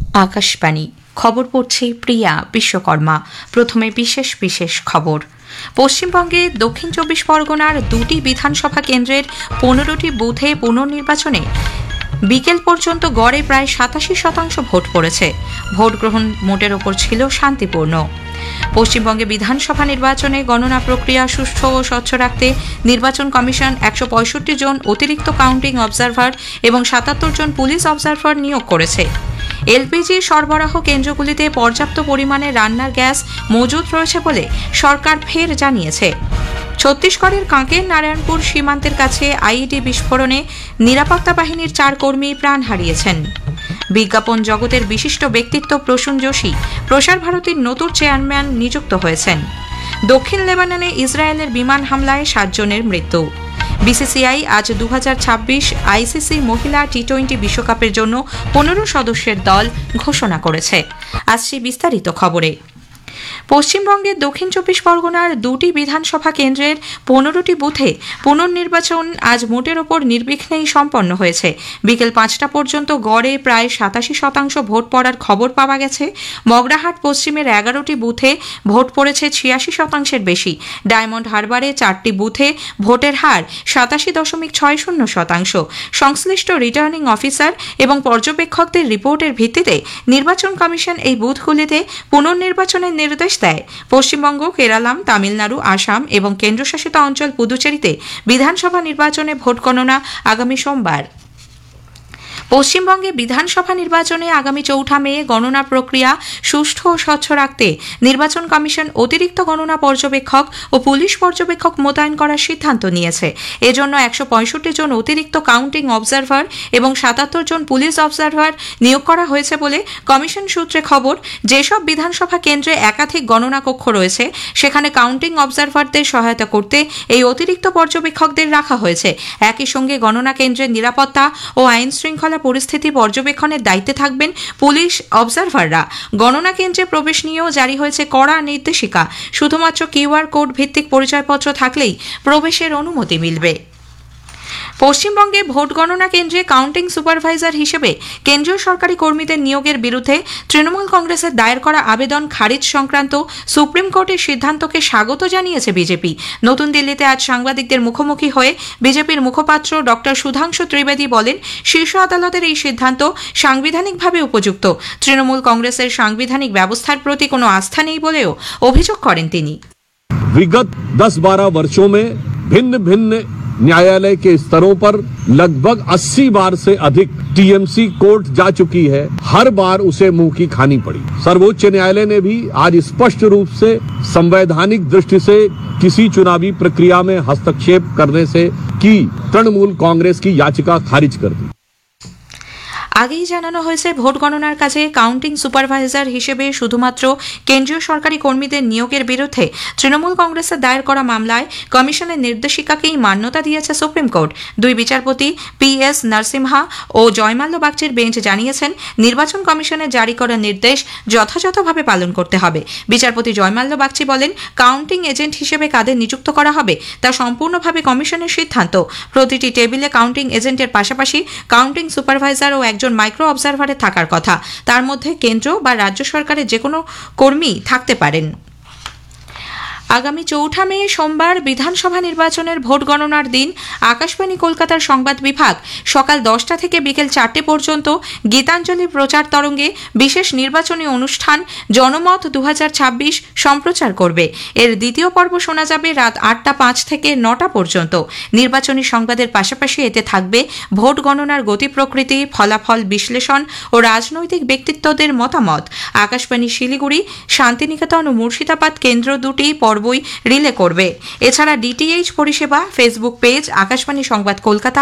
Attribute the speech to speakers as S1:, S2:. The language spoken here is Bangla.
S1: আকাশবাণী খবর পড়ছে প্রিয়া বিশ্বকর্মা। প্রথমে বিশেষ বিশেষ খবর। পশ্চিমবঙ্গে দক্ষিণ ২৪ পরগনার ২টি বিধানসভা কেন্দ্রের ১৫টি বুথে পুনর্নির্বাচনে বিকেল পর্যন্ত গড়ে প্রায় ৮৭% ভোট পড়েছে। ভোট গ্রহণ মোটের ওপর ছিল শান্তিপূর্ণ। পশ্চিমবঙ্গে বিধানসভা নির্বাচনে গণনা প্রক্রিয়া সুষ্ঠু ও স্বচ্ছ রাখতে নির্বাচন কমিশন ১৬৫ জন অতিরিক্ত কাউন্টিং অবজারভার এবং ৭৭ জন পুলিশ অবজারভার নিয়োগ করেছে। এলপিজি সরবরাহ কেন্দ্রগুলিতে পর্যাপ্ত পরিমাণে রান্নার গ্যাস মজুত রয়েছে বলে সরকার ফের জানিয়েছে। ছত্তিশগড়ের কাঁকের নারায়ণপুর সীমান্তের কাছে আইইডি বিস্ফোরণে নিরাপত্তা বাহিনীর ৪ কর্মী প্রাণ হারিয়েছেন। বিজ্ঞাপন জগতের বিশিষ্ট ব্যক্তিত্ব প্রসূন যোশী প্রসার ভারতীর নতুন চেয়ারম্যান নিযুক্ত হয়েছেন। দক্ষিণ লেবাননে ইসরায়েলের বিমান হামলায় ৭ জনের মৃত্যু। বিসিসিআই আজ ২০২৬ আইসিসি মহিলা টি-20 বিশ্বকাপের জন্য ১৫ সদস্যের দল ঘোষণা করেছে। আসছি বিস্তারিত খবরে। পশ্চিমবঙ্গের দক্ষিণ ২৪ পরগনার ২টি বিধানসভা কেন্দ্রের ১৫টি বুথে পুনর্নির্বাচন আজ মোটের ওপর নির্বিঘ্নেই সম্পন্ন হয়েছে। বিকেল ৫টা পর্যন্ত গড়ে প্রায় ৮৭% ভোট পড়ার খবর পাওয়া গেছে। মগরাহাট পশ্চিমের ১১টি বুথে ভোট পড়েছে ৮৬%-এর বেশি। ডায়মন্ড হারবারে 4টি বুথে ভোটের হার ৮৭.৬০%। সংশ্লিষ্ট রিটার্নিং অফিসার এবং পর্যবেক্ষকদের রিপোর্টের ভিত্তিতে নির্বাচন কমিশন এই বুথগুলিতে পুনর্নির্বাচনের নির্দেশ দেয়। পশ্চিমবঙ্গ, কেরালাম, তামিলনাড়ু, আসাম এবং কেন্দ্রশাসিত অঞ্চল পুদুচেরিতে বিধানসভা নির্বাচনে ভোট গণনা আগামী সোমবার। পশ্চিমবঙ্গে বিধানসভা নির্বাচনে আগামী ৪ মে গণনা প্রক্রিয়া সুষ্ঠু ও স্বচ্ছ রাখতে নির্বাচন কমিশন অতিরিক্ত গণনা পর্যবেক্ষক ও পুলিশ পর্যবেক্ষক মোতায়েন করার সিদ্ধান্ত নিয়েছে। এজন্য ১৬৫ জন অতিরিক্ত কাউন্টিং অবজারভার এবং ৭৭ জন পুলিশ অবজারভার নিয়োগ করা হয়েছে বলে কমিশন সূত্রে খবর। যেসব বিধানসভা কেন্দ্রে একাধিক গণনা কক্ষ রয়েছে সেখানে কাউন্টিং অবজারভারদের সহায়তা করতে এই অতিরিক্ত পর্যবেক্ষকদের রাখা হয়েছে। একই সঙ্গে গণনা কেন্দ্রের নিরাপত্তা ও আইন শৃঙ্খলা পরিস্থিতি পর্যবেক্ষণের দায়িত্বে থাকবেন পুলিশ অবজারভাররা। গণনা কেন্দ্রে প্রবেশ নিয়েও জারি হয়েছে কড়া নির্দেশিকা। শুধুমাত্র কিউআর কোড ভিত্তিক পরিচয়পত্র থাকলেই প্রবেশের অনুমতি মিলবে। পশ্চিমবঙ্গে ভোট গণনা কেন্দ্রে কাউন্টিং সুপারভাইজার হিসেবে কেন্দ্রীয় সরকারি কর্মীদের নিয়োগের বিরুদ্ধে তৃণমূল কংগ্রেসের দায়ের করা আবেদন খারিজ সংক্রান্ত সুপ্রিম কোর্টের সিদ্ধান্তকে স্বাগত জানিয়েছে বিজেপি। নতুন দিল্লিতে আজ সাংবাদিকদের মুখোমুখি হয়ে বিজেপির মুখপাত্র ডক্টর সুধাংশু ত্রিবেদী বলেন, শীর্ষ আদালতের এই সিদ্ধান্ত সাংবিধানিকভাবে উপযুক্ত। তৃণমূল কংগ্রেসের সাংবিধানিক ব্যবস্থার প্রতি কোনো আস্থা নেই বলেও অভিযোগ করেন তিনি।
S2: विगत 10-12 वर्षों में भिन्न भिन्न न्यायालय के स्तरों पर लगभग 80 बार से अधिक टीएमसी कोर्ट जा चुकी है। हर बार उसे मुंह की खानी पड़ी। सर्वोच्च न्यायालय ने भी आज स्पष्ट रूप से संवैधानिक दृष्टि से किसी चुनावी प्रक्रिया में हस्तक्षेप करने से की तृणमूल कांग्रेस की याचिका खारिज कर दी।
S1: আগেই জানানো হয়েছে ভোট গণনার কাজে কাউন্টিং সুপারভাইজার হিসেবে শুধুমাত্র কেন্দ্রীয় সরকারি কর্মীদের নিয়োগের বিরুদ্ধে তৃণমূল কংগ্রেসের দায়ের করা মামলায় কমিশনের নির্দেশিকাকেই মান্যতা দিয়েছে সুপ্রিম কোর্ট। 2 বিচারপতি PS নরসিমহা ও জয়মাল্য বাগচির বেঞ্চ জানিয়েছেন, নির্বাচন কমিশনের জারি করা নির্দেশ যথাযথভাবে পালন করতে হবে। বিচারপতি জয়মাল্য বাগচি বলেন, কাউন্টিং এজেন্ট হিসেবে কাদের নিযুক্ত করা হবে তা সম্পূর্ণভাবে কমিশনের সিদ্ধান্ত। প্রতিটি টেবিলে কাউন্টিং এজেন্টের পাশাপাশি কাউন্টিং সুপারভাইজার ও একজন মাইক্রো অবজারভারে থাকার কথা। তার মধ্যে কেন্দ্র বা রাজ্য সরকারের যে কোনো কর্মী থাকতে পারেন। আগামী ৪ মে সোমবার বিধানসভা নির্বাচনের ভোট গণনার দিন আকাশবাণী কলকাতার সংবাদ বিভাগ সকাল 10টা থেকে বিকেল 4টে পর্যন্ত গীতাঞ্জলি প্রচার তরঙ্গে বিশেষ নির্বাচনী অনুষ্ঠান জনমত ২০২৬ সম্প্রচার করবে। এর দ্বিতীয় পর্ব শোনা যাবে রাত 8টা 5 থেকে 9টা পর্যন্ত। নির্বাচনী সংবাদের পাশাপাশি এতে থাকবে ভোট গণনার গতি প্রকৃতি, ফলাফল বিশ্লেষণ ও রাজনৈতিক ব্যক্তিত্বদের মতামত। আকাশবাণী শিলিগুড়ি, শান্তিনিকেতন ও মুর্শিদাবাদ কেন্দ্র দুটি পর্বই রিলে করবে। এছাড়া ডিটিএইচ পরিষেবা, ফেসবুক পেজ আকাশবাণী সংবাদ কলকাতা